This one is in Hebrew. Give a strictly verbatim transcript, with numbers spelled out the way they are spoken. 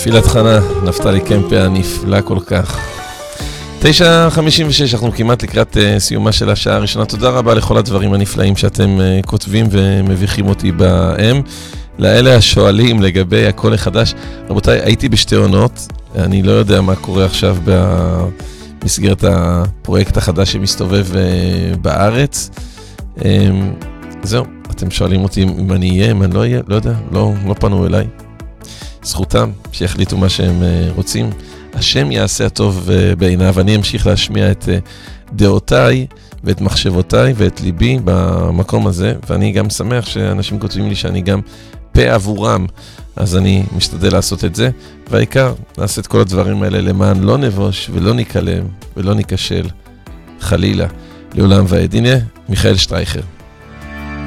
תפילת חנה, נפתלי קמפה הנפלא כל כך. תשע חמישים ושש, אנחנו כמעט לקראת uh, סיומה של השעה הראשונה. תודה רבה לכל הדברים הנפלאים שאתם uh, כותבים ומביכים אותי בהם. לאלה השואלים לגבי הקול החדש, רבותיי, הייתי בשתי עונות, אני לא יודע מה קורה עכשיו במסגרת הפרויקט החדש שמסתובב uh, בארץ. Um, זהו, אתם שואלים אותי אם אני אהיה, אם אני לא אהיה, לא יודע, לא, לא פנו אליי. זכותם שיחליטו מה שהם uh, רוצים. השם יעשה הטוב uh, בעיניו, אני אמשיך להשמיע את uh, דעותיי ואת מחשבותיי ואת ליבי במקום הזה, ואני גם שמח שאנשים כותבים לי שאני גם פה עבורם, אז אני משתדל לעשות את זה, והעיקר נעשה את כל הדברים האלה למען לא נבוש ולא ניקלם ולא ניקשל, חלילה, לעולם ועד. הנה, מיכאל שטרייכר.